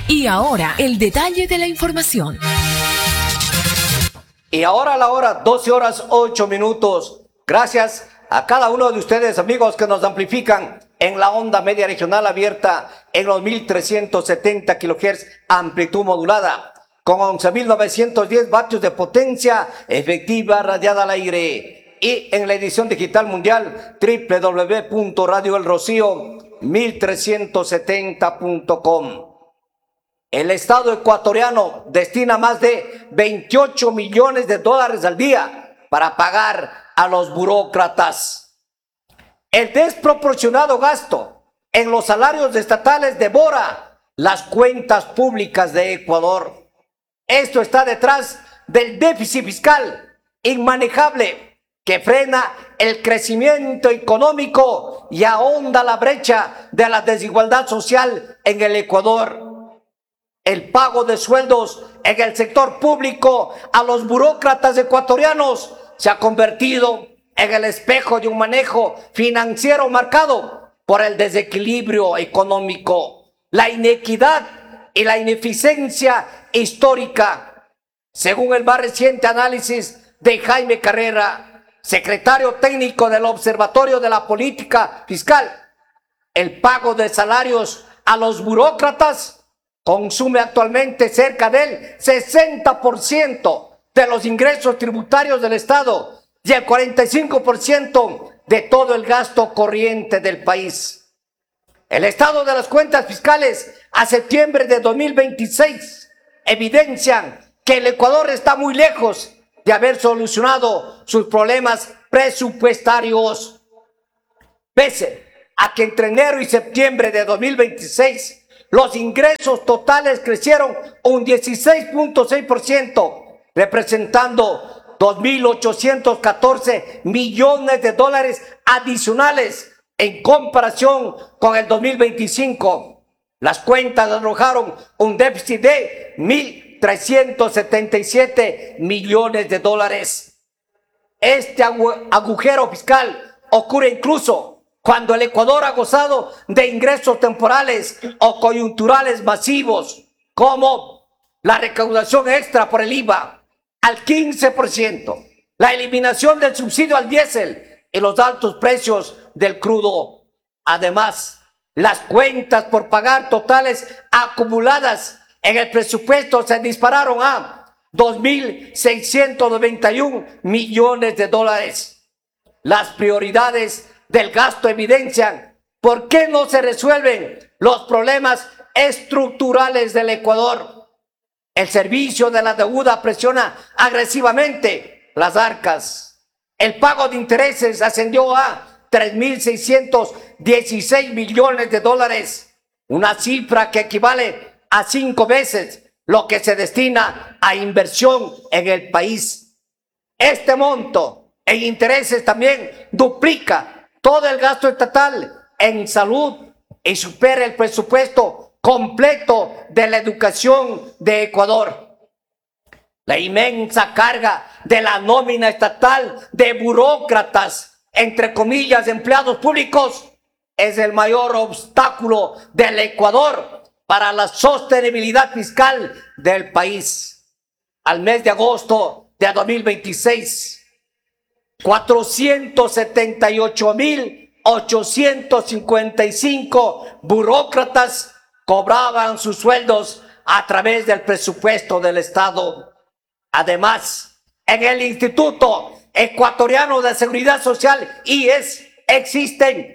Y ahora, el detalle de la información. Y ahora a la hora, 12 horas 8 minutos. Gracias a cada uno de ustedes, amigos, que nos amplifican en la onda media regional abierta en los 1370 kHz amplitud modulada, con 11.910 vatios de potencia efectiva radiada al aire. Y en la edición digital mundial, www.radioelrocío1370.com. El Estado ecuatoriano destina más de 28 millones de dólares al día para pagar a los burócratas. El desproporcionado gasto en los salarios estatales devora las cuentas públicas de Ecuador. Esto está detrás del déficit fiscal inmanejable que frena el crecimiento económico y ahonda la brecha de la desigualdad social en el Ecuador. El pago de sueldos en el sector público a los burócratas ecuatorianos se ha convertido en el espejo de un manejo financiero marcado por el desequilibrio económico, la inequidad y la ineficiencia histórica. Según el más reciente análisis de Jaime Carrera, secretario técnico del Observatorio de la Política Fiscal, el pago de salarios a los burócratas consume actualmente cerca del 60% de los ingresos tributarios del Estado y el 45% de todo el gasto corriente del país. El estado de las cuentas fiscales a septiembre de 2026 evidencian que el Ecuador está muy lejos de haber solucionado sus problemas presupuestarios. Pese a que entre enero y septiembre de 2026 los ingresos totales crecieron un 16.6%, representando 2.814 millones de dólares adicionales en comparación con el 2025. Las cuentas arrojaron un déficit de 1.377 millones de dólares. Este agujero fiscal ocurre incluso cuando el Ecuador ha gozado de ingresos temporales o coyunturales masivos, como la recaudación extra por el IVA al 15%, la eliminación del subsidio al diésel y los altos precios del crudo. Además, las cuentas por pagar totales acumuladas en el presupuesto se dispararon a 2.691 millones de dólares. Las prioridades del gasto evidencian por qué no se resuelven los problemas estructurales del Ecuador. El servicio de la deuda presiona agresivamente las arcas. El pago de intereses ascendió a 3.616 millones de dólares, una cifra que equivale a 5 veces lo que se destina a inversión en el país. Este monto en intereses también duplica todo el gasto estatal en salud y supera el presupuesto completo de la educación de Ecuador. La inmensa carga de la nómina estatal de burócratas, entre comillas, empleados públicos, es el mayor obstáculo del Ecuador para la sostenibilidad fiscal del país. Al mes de agosto de 2026, 478.855 burócratas cobraban sus sueldos a través del presupuesto del Estado. Además, en el Instituto Ecuatoriano de Seguridad Social, IES, existen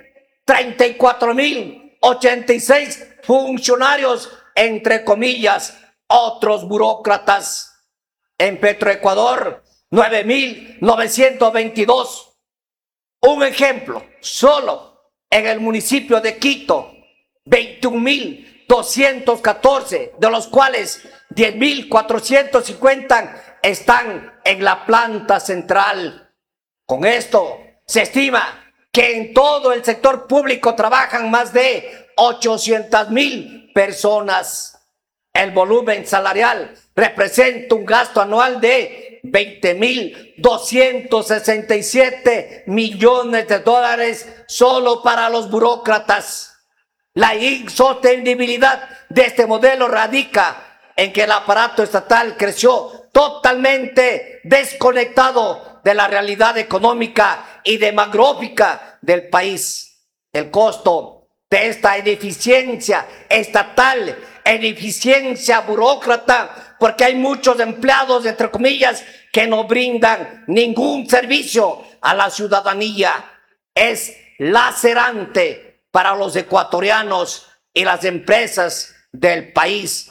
34.086 funcionarios, entre comillas, otros burócratas. En Petroecuador, 9.922. Un ejemplo, solo en el municipio de Quito, 21.214, de los cuales 10.450 están en la planta central. Con esto, se estima que en todo el sector público trabajan más de 800.000 personas. El volumen salarial representa un gasto anual de 20.267 millones de dólares solo para los burócratas. La insostenibilidad de este modelo radica en que el aparato estatal creció totalmente desconectado de la realidad económica y demográfica del país. El costo de esta ineficiencia estatal, ineficiencia burócrata, porque hay muchos empleados, entre comillas, que no brindan ningún servicio a la ciudadanía, es lacerante para los ecuatorianos y las empresas del país.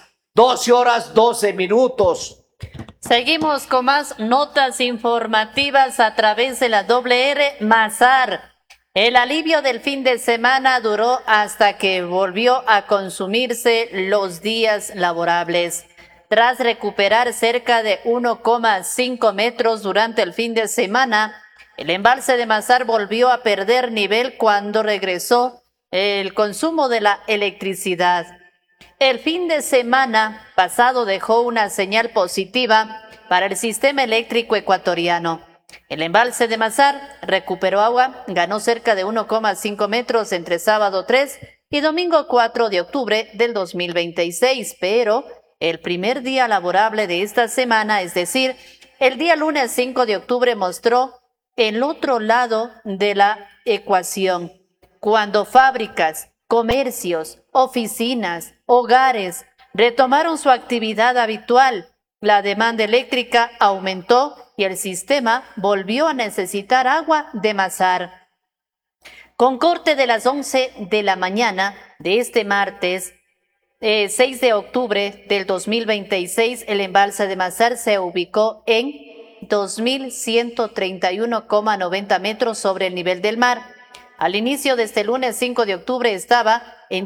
12:12. Seguimos con más notas informativas a través de la WR Masar. El alivio del fin de semana duró hasta que volvió a consumirse los días laborables. Tras recuperar cerca de 1,5 metros durante el fin de semana, el embalse de Masar volvió a perder nivel cuando regresó el consumo de la electricidad. El fin de semana pasado dejó una señal positiva para el sistema eléctrico ecuatoriano. El embalse de Masar recuperó agua, ganó cerca de 1,5 metros entre sábado 3 y domingo 4 de octubre del 2026, pero el primer día laborable de esta semana, es decir, el día lunes 5 de octubre, mostró el otro lado de la ecuación, cuando fábricas, comercios, oficinas, hogares retomaron su actividad habitual. La demanda eléctrica aumentó y el sistema volvió a necesitar agua de Masar. Con corte de las 11 de la mañana de este martes 6 de octubre del 2026, el embalse de Masar se ubicó en 2.131,90 metros sobre el nivel del mar. Al inicio de este lunes 5 de octubre estaba en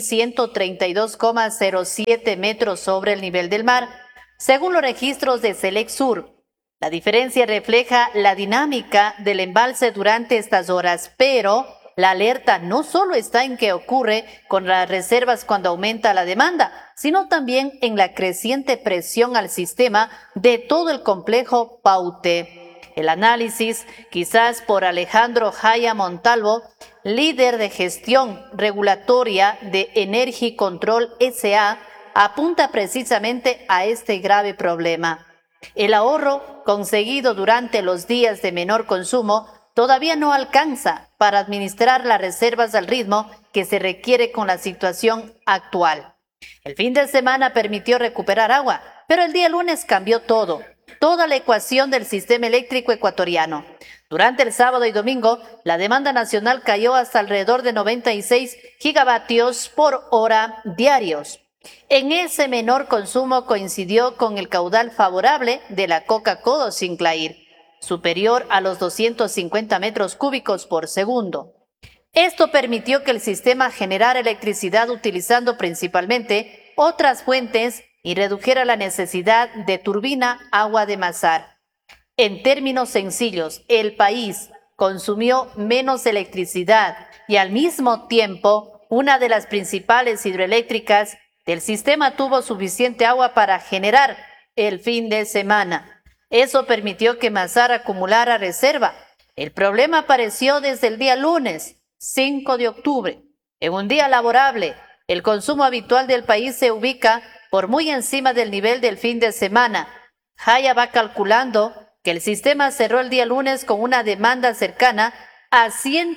2.132,07 metros sobre el nivel del mar, según los registros de Selexur. La diferencia refleja la dinámica del embalse durante estas horas, pero la alerta no solo está en qué ocurre con las reservas cuando aumenta la demanda, sino también en la creciente presión al sistema de todo el complejo Paute. El análisis, quizás por Alejandro Jaya Montalvo, líder de gestión regulatoria de Energy Control S.A., apunta precisamente a este grave problema. El ahorro conseguido durante los días de menor consumo todavía no alcanza para administrar las reservas al ritmo que se requiere con la situación actual. El fin de semana permitió recuperar agua, pero el día lunes cambió todo. Toda la ecuación del sistema eléctrico ecuatoriano. Durante el sábado y domingo, la demanda nacional cayó hasta alrededor de 96 gigavatios por hora diarios. En ese menor consumo coincidió con el caudal favorable de la Coca-Cola Sinclair, superior a los 250 metros cúbicos por segundo. Esto permitió que el sistema generara electricidad utilizando principalmente otras fuentes y redujera la necesidad de turbina agua de Masar. En términos sencillos, el país consumió menos electricidad y al mismo tiempo una de las principales hidroeléctricas del sistema tuvo suficiente agua para generar el fin de semana. Eso permitió que Masar acumulara reserva. El problema apareció desde el día lunes, 5 de octubre. En un día laborable, el consumo habitual del país se ubica por muy encima del nivel del fin de semana. Jaya va calculando que el sistema cerró el día lunes con una demanda cercana a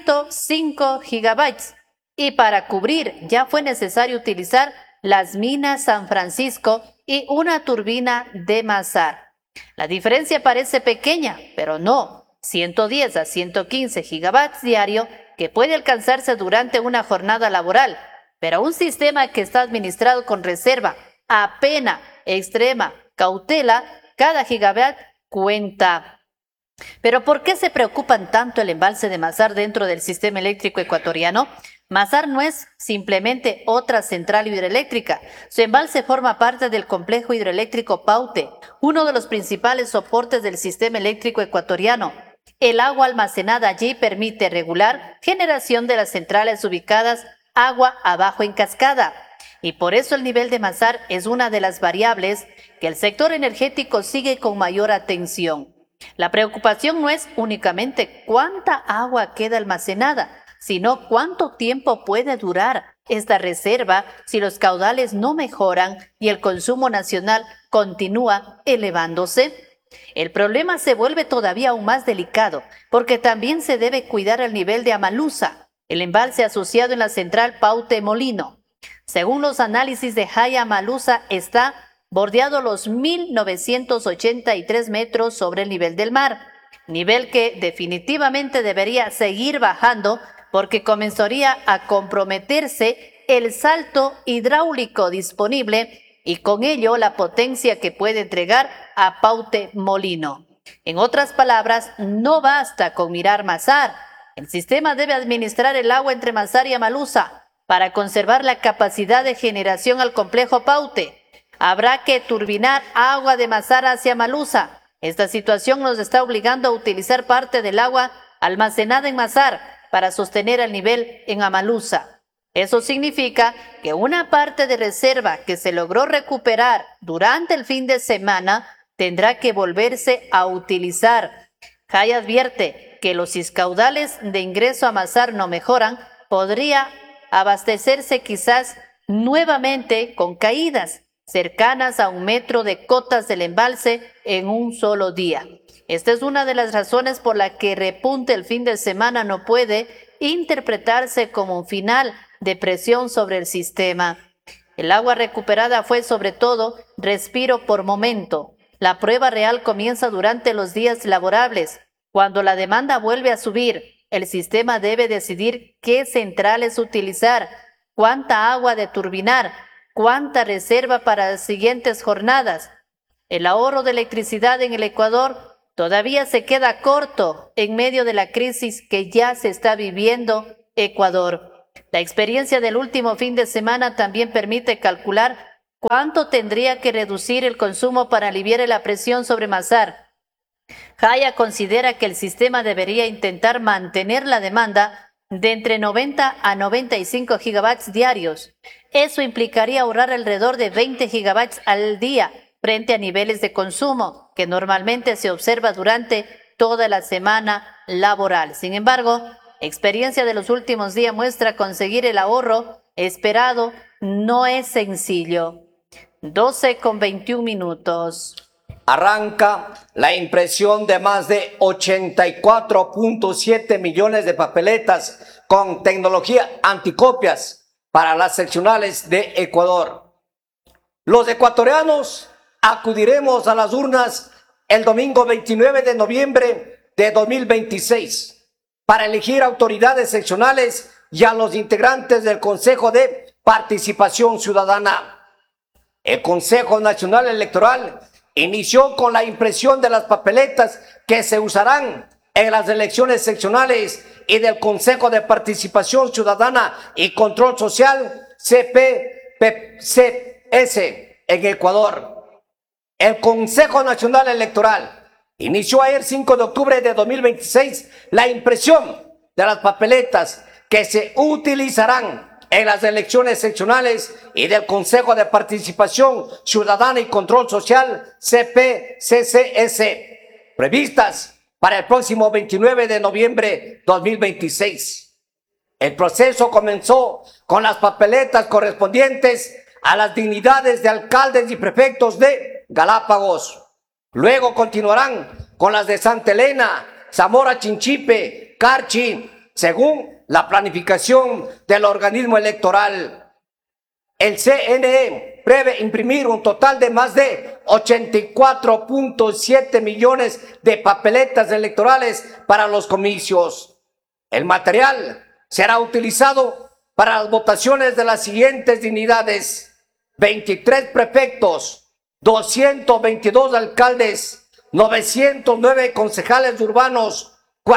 105 gigabytes y para cubrir ya fue necesario utilizar las minas San Francisco y una turbina de Masar. La diferencia parece pequeña, pero no, 110 a 115 gigabytes diario que puede alcanzarse durante una jornada laboral, pero un sistema que está administrado con reserva, a pena extrema cautela, cada gigabyte cuenta. Pero ¿por qué se preocupan tanto el embalse de Masar dentro del sistema eléctrico ecuatoriano? Masar no es simplemente otra central hidroeléctrica. Su embalse forma parte del complejo hidroeléctrico Paute, uno de los principales soportes del sistema eléctrico ecuatoriano. El agua almacenada allí permite regular generación de las centrales ubicadas agua abajo en cascada. Y por eso el nivel de Masar es una de las variables que el sector energético sigue con mayor atención. La preocupación no es únicamente cuánta agua queda almacenada, sino cuánto tiempo puede durar esta reserva si los caudales no mejoran y el consumo nacional continúa elevándose? El problema se vuelve todavía aún más delicado porque también se debe cuidar el nivel de Amalusa, el embalse asociado en la central Paute Molino. Según los análisis de Jaya, Amalusa está bordeado los 1.983 metros sobre el nivel del mar, nivel que definitivamente debería seguir bajando porque comenzaría a comprometerse el salto hidráulico disponible y con ello la potencia que puede entregar a Paute Molino. En otras palabras, no basta con mirar Mazar. El sistema debe administrar el agua entre Mazar y Amalusa para conservar la capacidad de generación al complejo Paute. Habrá que turbinar agua de Mazar hacia Amalusa. Esta situación nos está obligando a utilizar parte del agua almacenada en Mazar para sostener el nivel en Amalusa. Eso significa que una parte de reserva que se logró recuperar durante el fin de semana tendrá que volverse a utilizar. Jaya advierte que los caudales de ingreso a Mazar no mejoran, podría abastecerse quizás nuevamente con caídas cercanas a 1 metro de cotas del embalse en un solo día. Esta es una de las razones por la que repunte el fin de semana no puede interpretarse como un final de presión sobre el sistema. El agua recuperada fue sobre todo respiro por momento. La prueba real comienza durante los días laborables. Cuando la demanda vuelve a subir, el sistema debe decidir qué centrales utilizar, cuánta agua de turbinar, cuánta reserva para las siguientes jornadas. El ahorro de electricidad en el Ecuador todavía se queda corto en medio de la crisis que ya se está viviendo Ecuador. La experiencia del último fin de semana también permite calcular cuánto tendría que reducir el consumo para aliviar la presión sobre Mazar. Jaya considera que el sistema debería intentar mantener la demanda de entre 90 a 95 gigawatts diarios. Eso implicaría ahorrar alrededor de 20 gigawatts al día frente a niveles de consumo que normalmente se observa durante toda la semana laboral. Sin embargo, experiencia de los últimos días muestra conseguir el ahorro esperado no es sencillo. 12:21. Arranca la impresión de más de 84.7 millones de papeletas con tecnología anticopias para las seccionales de Ecuador. Los ecuatorianos acudiremos a las urnas el domingo 29 de noviembre de 2026 para elegir autoridades seccionales y a los integrantes del Consejo de Participación Ciudadana. El Consejo Nacional Electoral inició con la impresión de las papeletas que se usarán en las elecciones seccionales y del Consejo de Participación Ciudadana y Control Social, CPCS, en Ecuador. El Consejo Nacional Electoral inició ayer 5 de octubre de 2026 la impresión de las papeletas que se utilizarán en las elecciones seccionales y del Consejo de Participación Ciudadana y Control Social, CPCS, previstas para el próximo 29 de noviembre 2026. El proceso comenzó con las papeletas correspondientes a las dignidades de alcaldes y prefectos de Galápagos. Luego continuarán con las de Santa Elena, Zamora Chinchipe, Carchi, según la planificación del organismo electoral. El CNE prevé imprimir un total de más de 84.7 millones de papeletas electorales para los comicios. El material será utilizado para las votaciones de las siguientes dignidades: 23 prefectos, 222 alcaldes, 909 concejales urbanos,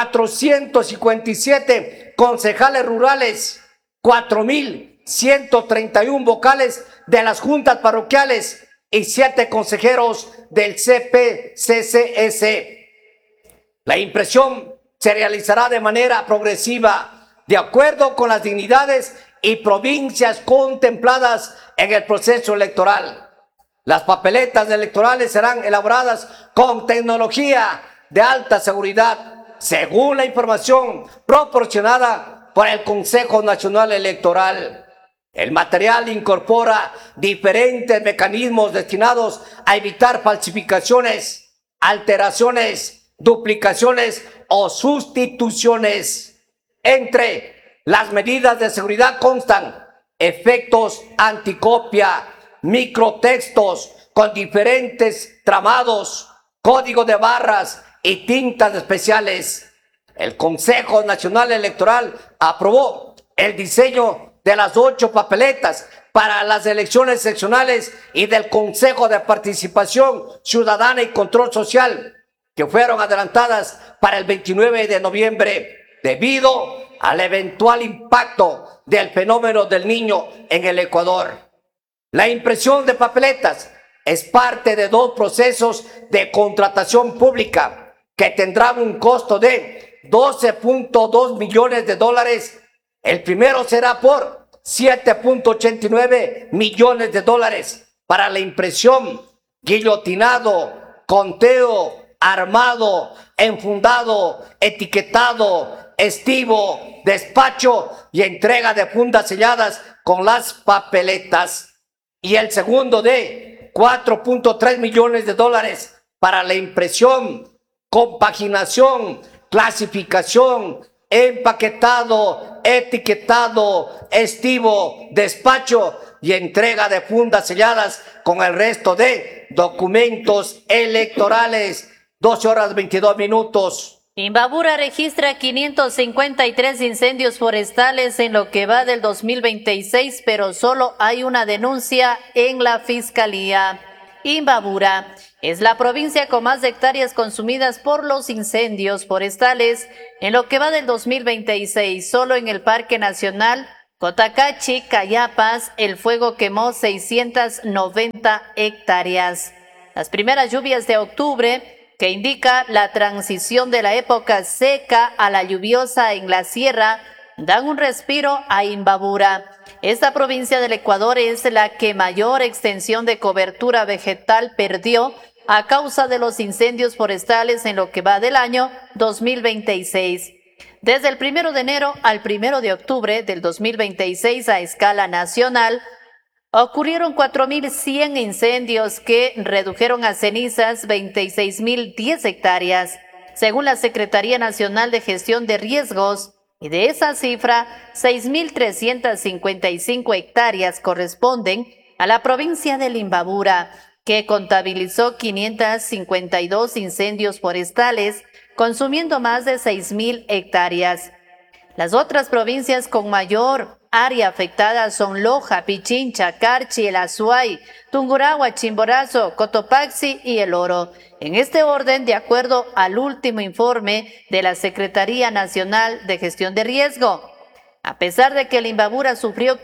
457 concejales rurales, 4.131 vocales de las juntas parroquiales y 7 consejeros del CPCS. La impresión se realizará de manera progresiva, de acuerdo con las dignidades y provincias contempladas en el proceso electoral. Las papeletas electorales serán elaboradas con tecnología de alta seguridad, según la información proporcionada por el Consejo Nacional Electoral. El material incorpora diferentes mecanismos destinados a evitar falsificaciones, alteraciones, duplicaciones o sustituciones. Entre las medidas de seguridad constan efectos anticopia, microtextos con diferentes tramados, código de barras y tintas especiales. El Consejo Nacional Electoral aprobó el diseño de las 8 papeletas para las elecciones seccionales y del Consejo de Participación Ciudadana y Control Social, que fueron adelantadas para el 29 de noviembre debido al eventual impacto del fenómeno del Niño en el Ecuador. La impresión de papeletas es parte de 2 procesos de contratación pública que tendrán un costo de $12.2 millones. El primero será por $7.89 millones para la impresión, guillotinado, conteo, armado, enfundado, etiquetado, estivo, despacho y entrega de fundas selladas con las papeletas. Y el segundo de $4.3 millones para la impresión, compaginación, clasificación, empaquetado, etiquetado, estivo, despacho y entrega de fundas selladas con el resto de documentos electorales. 12:22. Imbabura registra 553 incendios forestales en lo que va del 2026, pero solo hay una denuncia en la Fiscalía. Imbabura es la provincia con más hectáreas consumidas por los incendios forestales en lo que va del 2026. Solo en el Parque Nacional Cotacachi, Cayapas, el fuego quemó 690 hectáreas. Las primeras lluvias de octubre, que indica la transición de la época seca a la lluviosa en la sierra, dan un respiro a Imbabura. Esta provincia del Ecuador es la que mayor extensión de cobertura vegetal perdió a causa de los incendios forestales en lo que va del año 2026. Desde el 1 de enero al 1 de octubre del 2026 a escala nacional, ocurrieron 4.100 incendios que redujeron a cenizas 26.010 hectáreas, según la Secretaría Nacional de Gestión de Riesgos, y de esa cifra, 6.355 hectáreas corresponden a la provincia de Imbabura, que contabilizó 552 incendios forestales, consumiendo más de 6.000 hectáreas. Las otras provincias con mayor área afectada son Loja, Pichincha, Carchi, El Azuay, Tungurahua, Chimborazo, Cotopaxi y El Oro. En este orden, de acuerdo al último informe de la Secretaría Nacional de Gestión de Riesgo. A pesar de que el Imbabura sufrió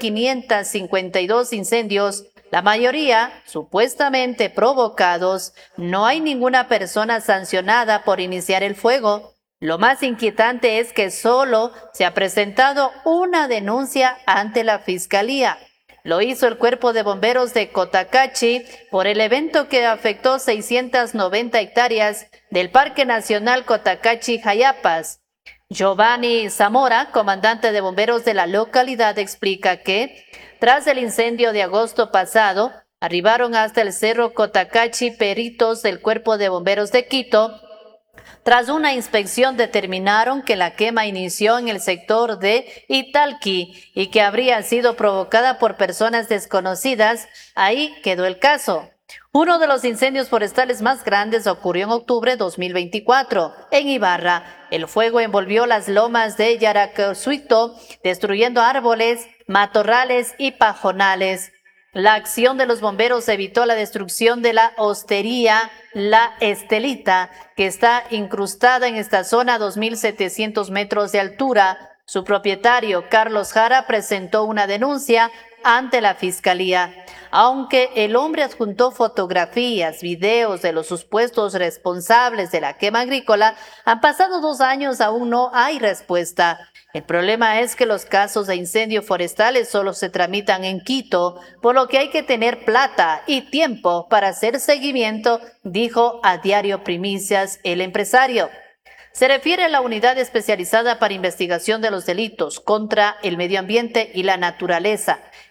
552 incendios, la mayoría supuestamente provocados, no hay ninguna persona sancionada por iniciar el fuego. Lo más inquietante es que solo se ha presentado una denuncia ante la Fiscalía. Lo hizo el Cuerpo de Bomberos de Cotacachi por el evento que afectó 690 hectáreas del Parque Nacional Cotacachi-Jayapas. Giovanni Zamora, comandante de bomberos de la localidad, explica que, tras el incendio de agosto pasado, arribaron hasta el Cerro Cotacachi peritos del Cuerpo de Bomberos de Quito. Tras una inspección determinaron que la quema inició en el sector de Italqui y que habría sido provocada por personas desconocidas. Ahí quedó el caso. Uno de los incendios forestales más grandes ocurrió en octubre de 2024, en Ibarra. El fuego envolvió las lomas de Yaracuzuito, destruyendo árboles, matorrales y pajonales. La acción de los bomberos evitó la destrucción de la hostería La Estelita, que está incrustada en esta zona a 2.700 metros de altura. Su propietario, Carlos Jara, presentó una denuncia ante la Fiscalía. Aunque el hombre adjuntó fotografías, videos de los supuestos responsables de la quema agrícola, han pasado 2 años, aún no hay respuesta. El problema es que los casos de incendios forestales solo se tramitan en Quito, por lo que hay que tener plata y tiempo para hacer seguimiento, dijo a Diario Primicias el empresario. Se refiere a la Unidad Especializada para Investigación de los Delitos contra el Medio Ambiente y la Naturaleza,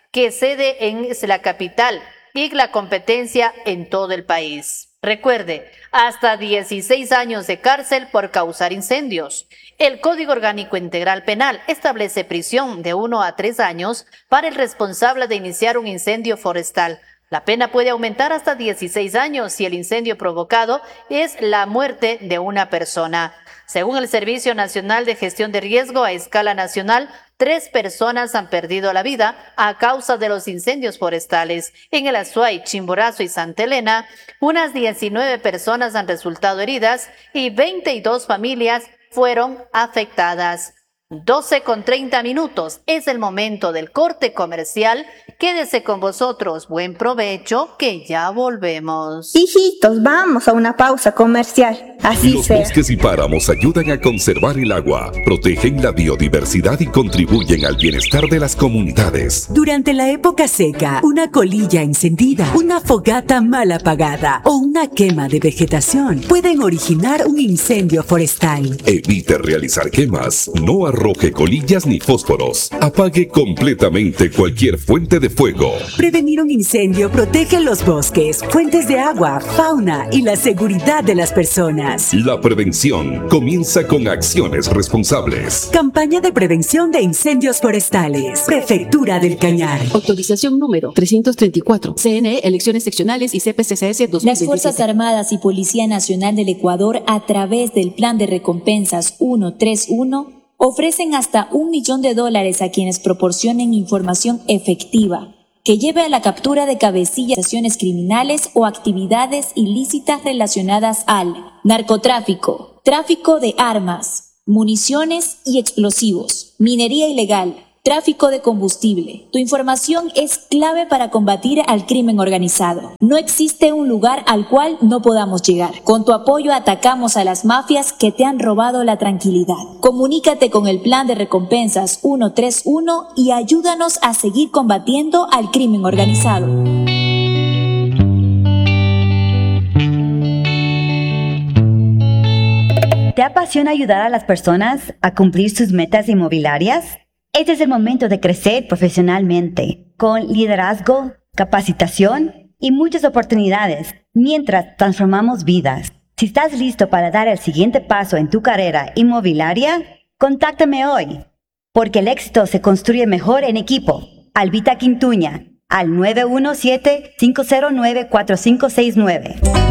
que sede en la capital y la competencia en todo el país. Recuerde, hasta 16 años de cárcel por causar incendios. El Código Orgánico Integral Penal establece prisión de 1 a 3 años para el responsable de iniciar un incendio forestal. La pena puede aumentar hasta 16 años si el incendio provocado es la muerte de una persona. Según el Servicio Nacional de Gestión de Riesgo a escala nacional, 3 personas han perdido la vida a causa de los incendios forestales. En el Azuay, Chimborazo y Santa Elena, unas 19 personas han resultado heridas y 22 familias fueron afectadas. 12:30 es el momento del corte comercial. Quédese con vosotros, buen provecho, que ya volvemos. Hijitos, vamos a una pausa comercial. Así Los sea. bosques y páramos ayudan a conservar el agua, protegen la biodiversidad y contribuyen al bienestar de las comunidades. Durante la época seca, una colilla encendida, una fogata mal apagada o una quema de vegetación pueden originar un incendio forestal. Evite realizar quemas, no arroje colillas ni fósforos, apague completamente cualquier fuente de fuego. Prevenir un incendio protege los bosques, fuentes de agua, fauna y la seguridad de las personas. La prevención comienza con acciones responsables. Campaña de prevención de incendios forestales. Prefectura del Cañar. Autorización número 334. CNE, elecciones seccionales y CPCCS 2027. Las Fuerzas Armadas y Policía Nacional del Ecuador, a través del Plan de Recompensas 131, ofrecen hasta $1 millón a quienes proporcionen información efectiva que lleve a la captura de cabecillas de acciones criminales o actividades ilícitas relacionadas al narcotráfico, tráfico de armas, municiones y explosivos, minería ilegal, tráfico de combustible. Tu información es clave para combatir al crimen organizado. No existe un lugar al cual no podamos llegar. Con tu apoyo atacamos a las mafias que te han robado la tranquilidad. Comunícate con el Plan de Recompensas 131 y ayúdanos a seguir combatiendo al crimen organizado. ¿Te apasiona ayudar a las personas a cumplir sus metas inmobiliarias? Este es el momento de crecer profesionalmente, con liderazgo, capacitación y muchas oportunidades, mientras transformamos vidas. Si estás listo para dar el siguiente paso en tu carrera inmobiliaria, contáctame hoy, porque el éxito se construye mejor en equipo. Albita Quintuña, al 917-509-4569.